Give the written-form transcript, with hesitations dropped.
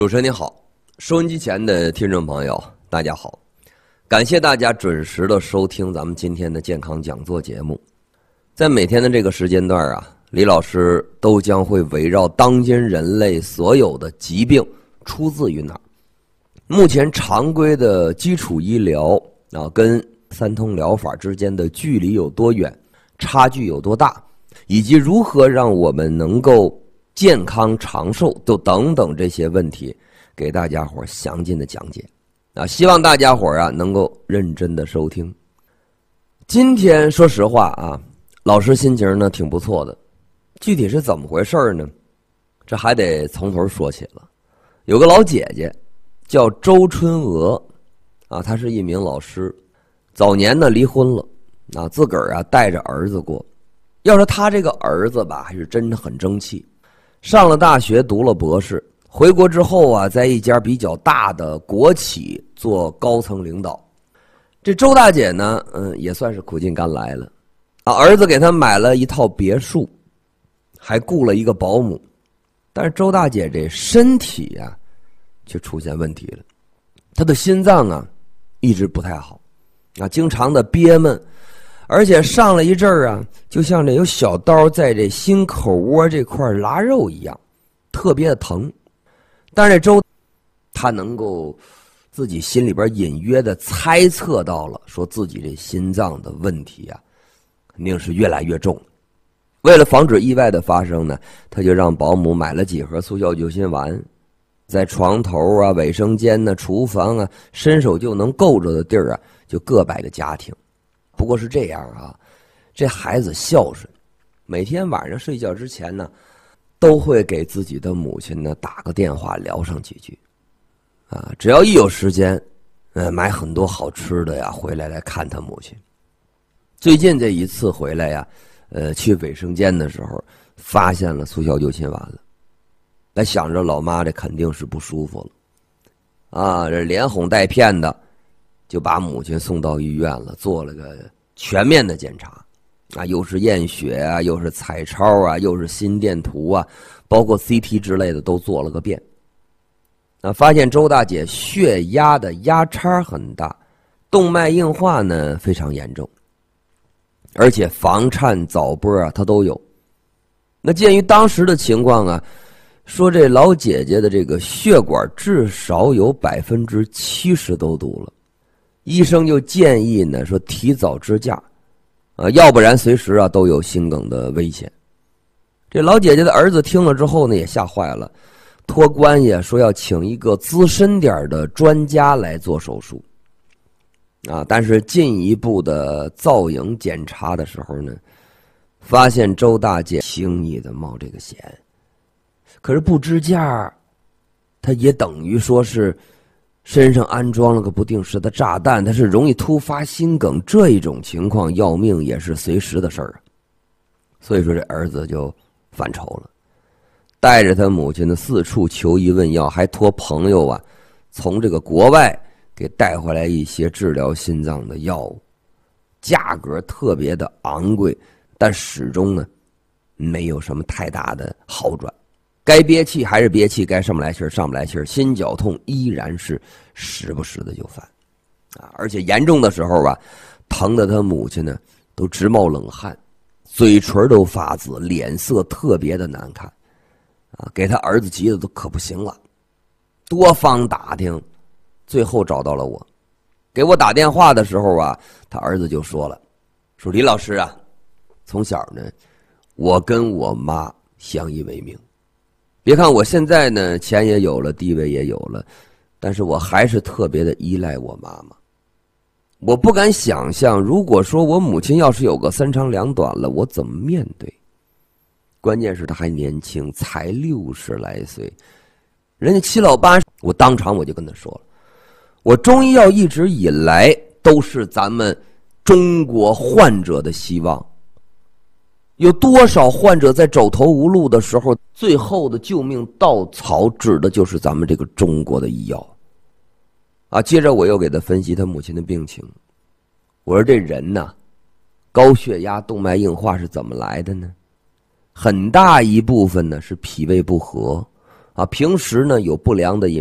主持人您好，收音机前的听众朋友大家好，感谢大家准时的收听咱们今天的健康讲座节目。在每天的这个时间段啊，李老师都将会围绕当今人类所有的疾病出自于哪儿，目前常规的基础医疗跟三通疗法之间的距离有多远，差距有多大，以及如何让我们能够健康长寿等等这些问题，给大家伙详尽的讲解希望大家伙能够认真的收听。今天说实话老师心情呢挺不错的，具体是怎么回事呢？这还得从头说起了。有个老姐姐叫周春娥她是一名老师，早年呢离婚了自个儿带着儿子过。要说她这个儿子吧，还是真的很争气，上了大学，读了博士，回国之后在一家比较大的国企做高层领导。这周大姐呢也算是苦尽甘来了儿子给她买了一套别墅，还雇了一个保姆。但是周大姐这身体却出现问题了，她的心脏一直不太好经常的憋闷，而且上了一阵儿就像这有小刀在这心口窝这块拉肉一样，特别的疼。但是这周他能够自己心里边隐约的猜测到了，说自己这心脏的问题肯定是越来越重。为了防止意外的发生呢，他就让保姆买了几盒速效救心丸，在床头卫生间厨房伸手就能够着的地儿就各摆个家庭。不过是这样这孩子孝顺，每天晚上睡觉之前呢，都会给自己的母亲呢打个电话聊上几句只要一有时间买很多好吃的回来看他母亲。最近这一次回来去卫生间的时候，发现了速效救心丸了，想着老妈这肯定是不舒服了这连哄带骗的就把母亲送到医院了，做了个全面的检查又是验血又是彩超又是心电图包括 CT 之类的都做了个遍发现周大姐血压的压差很大，动脉硬化呢非常严重，而且房颤早搏她都有。那鉴于当时的情况说这老姐姐的这个血管至少有70%都堵了，医生就建议呢说提早支架要不然随时都有心梗的危险。这老姐姐的儿子听了之后呢也吓坏了，托关系说要请一个资深点的专家来做手术但是进一步的造影检查的时候呢，发现周大姐轻易的冒这个险。可是不支架她也等于说是身上安装了个不定时的炸弹，它是容易突发心梗，这一种情况要命也是随时的事儿所以说这儿子就犯愁了，带着他母亲的四处求医问药，还托朋友从这个国外给带回来一些治疗心脏的药物，价格特别的昂贵，但始终呢没有什么太大的好转。该憋气还是憋气，该上不来气上不来气，心绞痛依然是时不时的就犯而且严重的时候疼得他母亲呢都直冒冷汗，嘴唇都发紫，脸色特别的难看给他儿子急得都可不行了，多方打听，最后找到了我。给我打电话的时候他儿子就说了，说李老师从小呢我跟我妈相依为命，别看我现在呢钱也有了，地位也有了，但是我还是特别的依赖我妈妈。我不敢想象，如果说我母亲要是有个三长两短了，我怎么面对？关键是她还年轻，才60来岁，人家7老8十。我当场我就跟她说了，我中医药一直以来都是咱们中国患者的希望，有多少患者在走投无路的时候，最后的救命稻草指的就是咱们这个中国的医药接着我又给他分析他母亲的病情，我说这人高血压动脉硬化是怎么来的呢？很大一部分呢是脾胃不和， 啊，平时呢有不良的饮